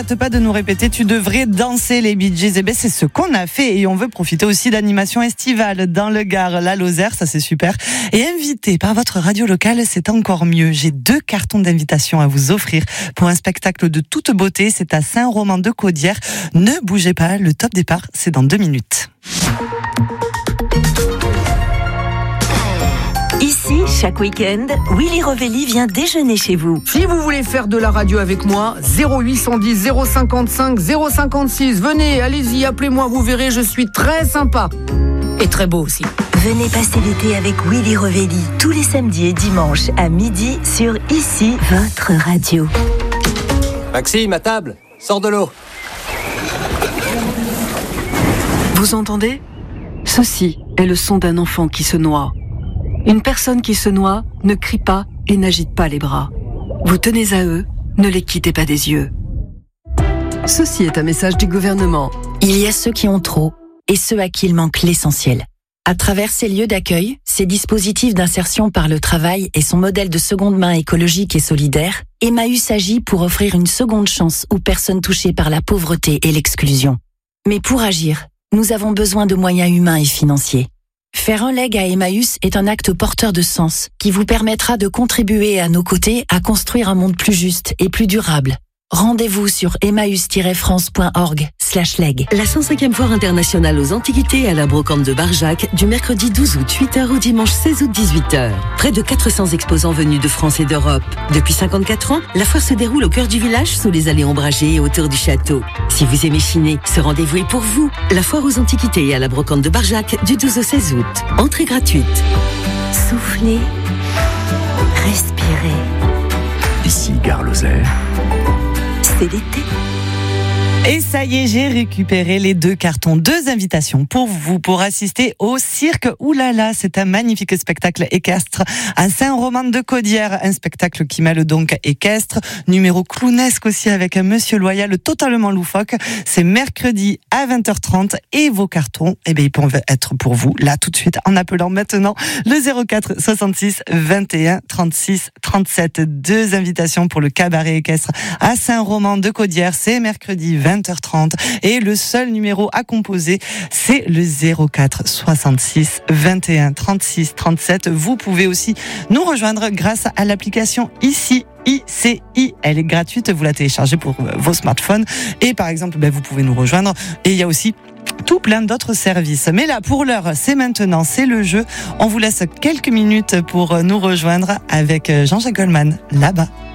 n'arrête pas de nous répéter, tu devrais danser les Bee Gees. Eh bien, c'est ce qu'on a fait et on veut profiter aussi d'animations estivales dans le Gard, la Lozère, ça c'est super. Et invité par votre radio locale, c'est encore mieux. J'ai 2 cartons d'invitation à vous offrir pour un spectacle de toute beauté. C'est à Saint-Romain-de-Caudière. Ne bougez pas, le top départ, c'est dans 2 minutes. Ici, chaque week-end, Willy Rovelli vient déjeuner chez vous. Si vous voulez faire de la radio avec moi, 0810 055 056. Venez, allez-y, appelez-moi, vous verrez, je suis très sympa. Et très beau aussi. Venez passer l'été avec Willy Rovelli, tous les samedis et dimanches à midi sur Ici, votre radio. Maxime, à table, sors de l'eau. Vous entendez ? Ceci est le son d'un enfant qui se noie. Une personne qui se noie ne crie pas et n'agite pas les bras. Vous tenez à eux, ne les quittez pas des yeux. Ceci est un message du gouvernement. Il y a ceux qui ont trop et ceux à qui il manque l'essentiel. À travers ces lieux d'accueil, ces dispositifs d'insertion par le travail et son modèle de seconde main écologique et solidaire, Emmaüs agit pour offrir une seconde chance aux personnes touchées par la pauvreté et l'exclusion. Mais pour agir, nous avons besoin de moyens humains et financiers. Faire un leg à Emmaüs est un acte porteur de sens qui vous permettra de contribuer à nos côtés à construire un monde plus juste et plus durable. Rendez-vous sur emmaüs-france.org/leg. La 105e foire internationale aux antiquités à la brocante de Barjac du mercredi 12 août 8h au dimanche 16 août 18h. Près de 400 exposants venus de France et d'Europe. Depuis 54 ans, la foire se déroule au cœur du village sous les allées ombragées et autour du château. Si vous aimez chiner, ce rendez-vous est pour vous. La foire aux antiquités à la brocante de Barjac du 12 au 16 août. Entrée gratuite. Soufflez, respirez. Ici, Gare Lozère. C'est l'été. Et ça y est, j'ai récupéré les 2 cartons, 2 invitations pour vous, pour assister au cirque Oulala. C'est un magnifique spectacle équestre à Saint-Romain-de-Caudière. Un spectacle qui mêle donc équestre, numéro clownesque aussi avec un monsieur loyal totalement loufoque. C'est mercredi à 20h30 et vos cartons, eh bien, ils peuvent être pour vous là tout de suite en appelant maintenant le 04 66 21 36 37. 2 invitations pour le cabaret équestre à Saint-Romain-de-Caudière. C'est mercredi 20h30 et le seul numéro à composer, c'est le 04 66 21 36 37. Vous pouvez aussi nous rejoindre grâce à l'application ICI. Elle est gratuite, vous la téléchargez pour vos smartphones et par exemple, vous pouvez nous rejoindre et il y a aussi tout plein d'autres services. Mais là, pour l'heure, c'est maintenant, c'est le jeu. On vous laisse quelques minutes pour nous rejoindre avec Jean-Jacques Goldman, là-bas.